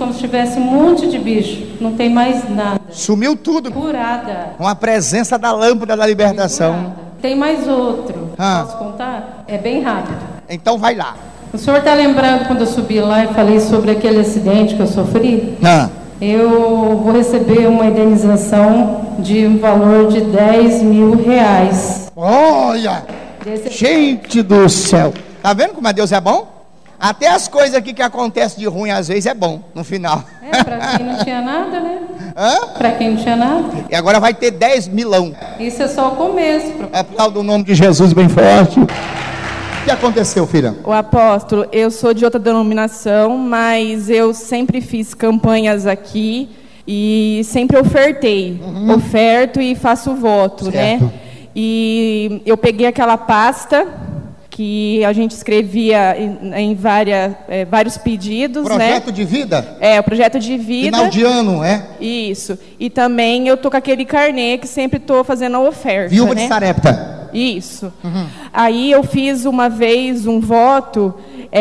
como se tivesse um monte de bicho. Não tem mais nada. Sumiu tudo. Curada. Com a presença da lâmpada da libertação. Curada. Tem mais outro. Ah. Posso contar? É bem rápido. Então vai lá. O senhor está lembrando quando eu subi lá e falei sobre aquele acidente que eu sofri? Ah. Eu vou receber uma indenização de um valor de R$10.000. Olha! Gente do céu! Tá vendo como Deus é bom? Até as coisas aqui que acontecem de ruim às vezes é bom no final. Pra quem não tinha nada, né? Hã? Pra quem não tinha nada. E agora vai ter 10 milão. Isso é só o começo. Aplauda o nome de Jesus bem forte. O que aconteceu, filha? O apóstolo, eu sou de outra denominação, mas eu sempre fiz campanhas aqui e sempre ofertei. Oferto e faço voto, certo, né? E eu peguei aquela pasta que a gente escrevia em vários pedidos, Projeto né? de vida? É, o projeto de vida. Final de ano, é? Isso. E também eu tô com aquele carnê que sempre tô fazendo a oferta, Viúva né? de Sarepta. Isso. Aí eu fiz uma vez um voto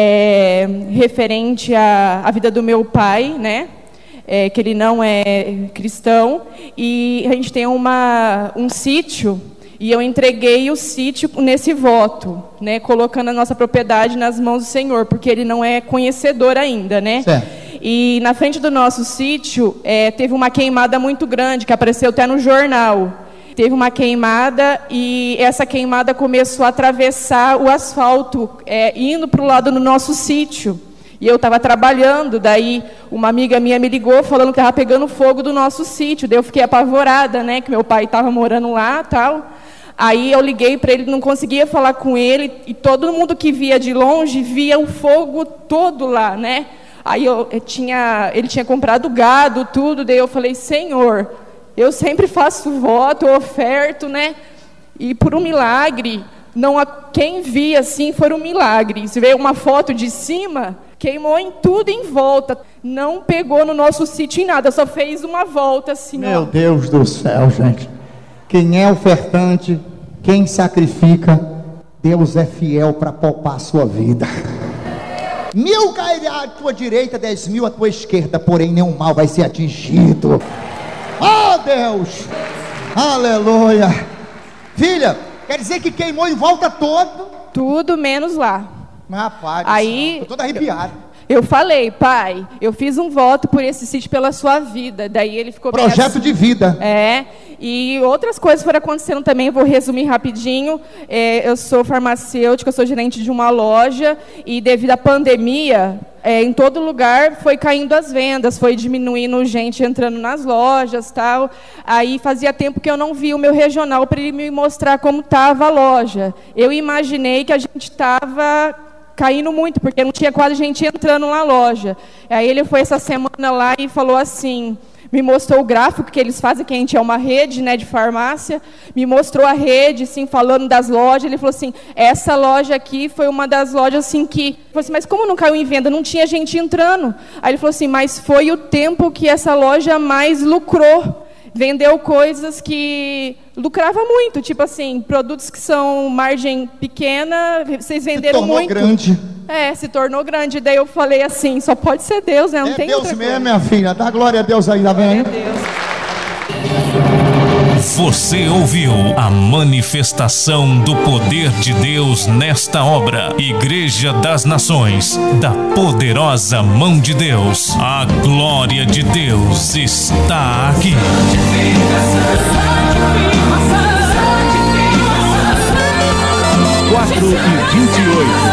referente à vida do meu pai, né? Que ele não é cristão. E a gente tem um sítio. E eu entreguei o sítio nesse voto, né, colocando a nossa propriedade nas mãos do Senhor, porque ele não é conhecedor ainda, né? Certo. E na frente do nosso sítio teve uma queimada muito grande, que apareceu até no jornal. Teve uma queimada e essa queimada começou a atravessar o asfalto, indo para o lado do nosso sítio. E eu estava trabalhando, daí uma amiga minha me ligou falando que estava pegando fogo do nosso sítio. Daí eu fiquei apavorada, né, que meu pai estava morando lá e tal. Aí eu liguei para ele, não conseguia falar com ele, e todo mundo que via de longe via o fogo todo lá, né? Aí ele tinha comprado gado, tudo, daí eu falei, Senhor, eu sempre faço voto, eu oferto, né? E por um milagre, quem via assim foi um milagre. Se vê uma foto de cima, queimou em tudo em volta, não pegou no nosso sítio em nada, só fez uma volta assim. Meu Deus do céu, gente. Quem é ofertante, quem sacrifica, Deus é fiel para poupar a sua vida. 1.000 cairá à tua direita, 10.000 à tua esquerda, porém nenhum mal vai ser atingido. Oh Deus, aleluia. Filha, quer dizer que queimou em volta todo? Tudo menos lá. Rapaz, aí tô todo arrepiado. Eu falei, pai, eu fiz um voto por esse sítio pela sua vida. Daí ele ficou bem projeto assim. De vida. E outras coisas foram acontecendo também, vou resumir rapidinho. Eu sou farmacêutica, eu sou gerente de uma loja, e devido à pandemia, em todo lugar foi caindo as vendas, foi diminuindo gente entrando nas lojas, tal. Aí fazia tempo que eu não vi o meu regional para ele me mostrar como estava a loja. Eu imaginei que a gente estava caindo muito, porque não tinha quase gente entrando na loja. Aí ele foi essa semana lá e falou assim, me mostrou o gráfico que eles fazem, que a gente é uma rede, né, de farmácia, me mostrou a rede, assim, falando das lojas. Ele falou assim, essa loja aqui foi uma das lojas assim que... Eu falei assim, mas como não caiu em venda? Não tinha gente entrando. Aí ele falou assim, mas foi o tempo que essa loja mais lucrou. Vendeu coisas que lucrava muito, tipo assim, produtos que são margem pequena, vocês venderam muito. Se tornou grande. Se tornou grande. Daí eu falei assim, só pode ser Deus, né? Não tem Deus outra mesmo, coisa. minha filha. Dá glória a Deus aí, tá vendo? Glória a Deus. Você ouviu a manifestação do poder de Deus nesta obra. Igreja das Nações, da poderosa mão de Deus. A glória de Deus está aqui. 4:28